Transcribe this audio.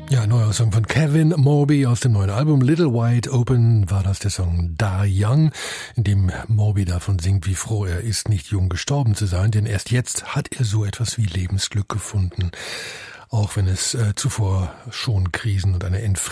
Ja, neuer Song von Kevin Morby aus dem neuen Album Little Wide Open war das der Song Die Young, in dem Morby davon singt, wie froh er ist, nicht jung gestorben zu sein, denn erst jetzt hat er so etwas wie Lebensglück gefunden, auch wenn es zuvor schon Krisen und eine